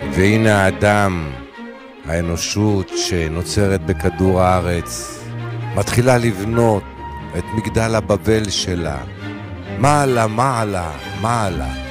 והנה האדם, האנושות שנוצרת בכדור הארץ, מתחילה לבנות את מגדל הבבל שלה. מעלה, מעלה, מעלה.